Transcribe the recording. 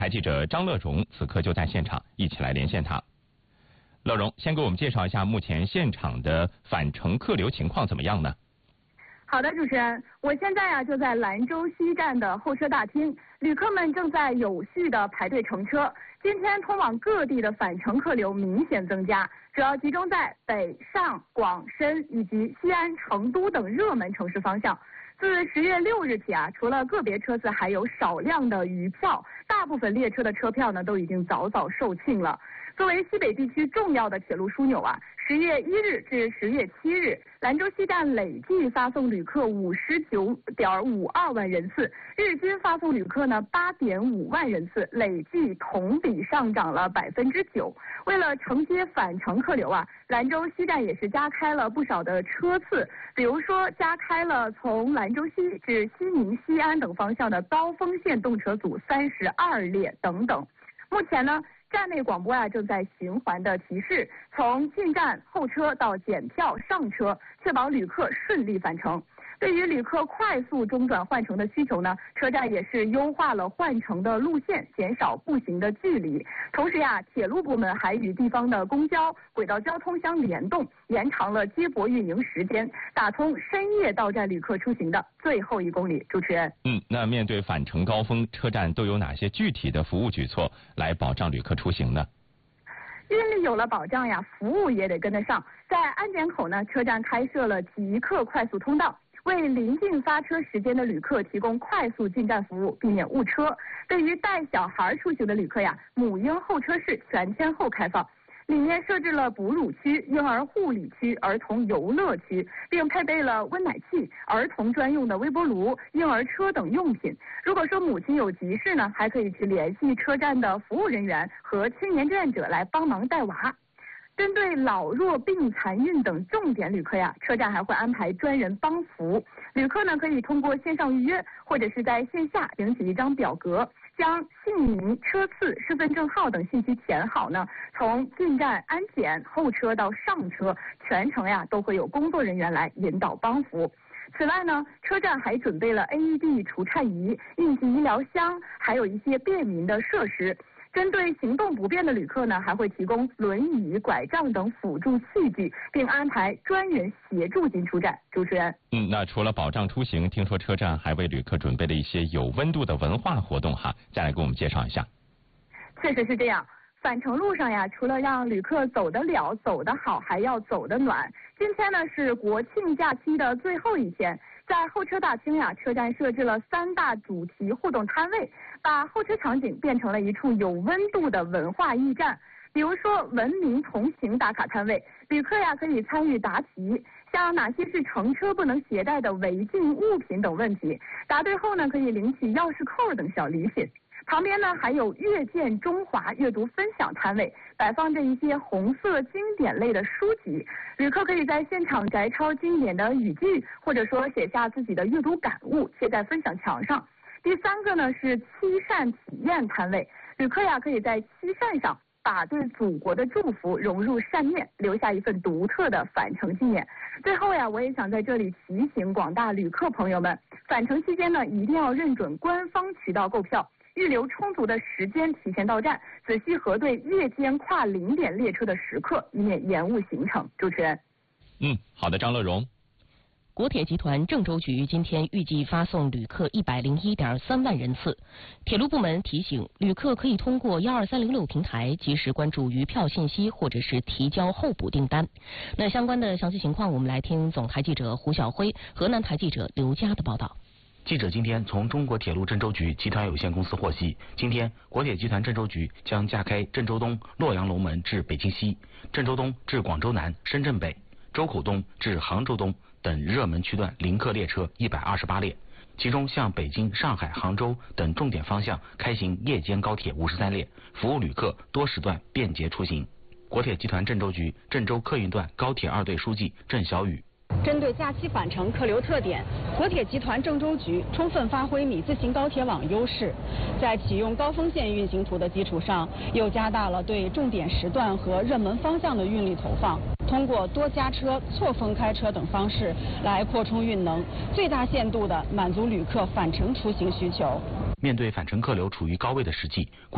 台记者张乐荣此刻就在现场，一起来连线他。乐荣，先给我们介绍一下目前现场的返程客流情况怎么样呢？ 好的，主持人，我现在就在兰州西站的候车大厅，旅客们正在有序的排队乘车。今天通往各地的返程客流明显增加，主要集中在北上广深以及西安、成都等热门城市方向。自10月6日起除了个别车次还有少量的余票，大部分列车的车票都已经早早售罄了。作为西北地区重要的铁路枢纽10月1日至10月7日，兰州西站累计发送旅客59.52万人次，日均发送旅客8.5万人次，累计同比上涨了9%。为了承接返程客流兰州西站也是加开了不少的车次，比如说加开了从兰州西至西宁、西安等方向的高峰线动车组32列等等。目前站内广播正在循环的提示，从进站候车到检票上车，确保旅客顺利返程。对于旅客快速中转换乘的需求车站也是优化了换乘的路线，减少步行的距离。同时铁路部门还与地方的公交、轨道交通相联动，延长了接驳运营时间，打通深夜到站旅客出行的最后1公里。主持人， 那面对返程高峰，车站都有哪些具体的服务举措来保障旅客出行呢？ 运力有了保障服务也得跟得上。在安检口车站开设了即刻快速通道，为临近发车时间的旅客提供快速进站服务，避免误车。对于带小孩出行的旅客母婴候车室全天候开放，里面设置了哺乳区、婴儿护理区、儿童游乐区，并配备了温奶器、儿童专用的微波炉、婴儿车等用品。如果说母亲有急事还可以去联系车站的服务人员和青年志愿者来帮忙带娃。针对老弱病残孕等重点旅客车站还会安排专人帮扶。旅客可以通过线上预约，或者是在线下领取一张表格，将姓名、车次、身份证号等信息填好从进站安检、候车到上车，全程都会有工作人员来引导帮扶。此外车站还准备了 AED 除颤仪、应急医疗箱，还有一些便民的设施。针对行动不便的旅客还会提供轮椅、拐杖等辅助器具，并安排专人协助进出站。主持人， 那除了保障出行，听说车站还为旅客准备了一些有温度的文化活动再来给我们介绍一下。 确实是这样，返程路上除了让旅客走得了、走得好，还要走得暖。今天是国庆假期的最后一天，在候车大厅车站设置了3大主题互动摊位，把候车场景变成了一处有温度的文化驿站。比如说文明同行打卡摊位，旅客可以参与答题，像哪些是乘车不能携带的违禁物品等问题，答对后可以领取钥匙扣等小礼品。旁边还有阅见中华阅读分享摊位，摆放着一些红色经典类的书籍，旅客可以在现场摘抄经典的语句，或者说写下自己的阅读感悟，贴在分享墙上。第3个是漆扇体验摊位，旅客可以在漆扇上把对祖国的祝福融入扇面，留下一份独特的返程纪念。最后我也想在这里提醒广大旅客朋友们，返程期间一定要认准官方渠道购票，预留充足的时间提前到站，仔细核对夜间跨0点列车的时刻，以免延误行程。主持人， 好的，张乐荣。 国铁集团郑州局今天预计发送旅客101.3万人次。铁路部门提醒，旅客可以通过12306平台及时关注余票信息，或者是提交候补订单。那相关的详细情况，我们来听总台记者胡晓辉、河南台记者刘佳的报道。 记者今天从中国铁路郑州局集团有限公司获悉，今天国铁集团郑州局将加开郑州东洛阳龙门至北京西、郑州东至广州南、深圳北、周口东至杭州东等热门区段临客列车128列，其中向北京、上海、杭州等重点方向开行夜间高铁53列，服务旅客多时段便捷出行。国铁集团郑州局郑州客运段高铁2队书记郑小雨。 针对假期返程客流特点，国铁集团郑州局充分发挥米字形高铁网优势，在启用高峰线运行图的基础上，又加大了对重点时段和热门方向的运力投放，通过多加车、错峰开车等方式来扩充运能，最大限度地满足旅客返程出行需求。 面对返程客流处于高位的时期，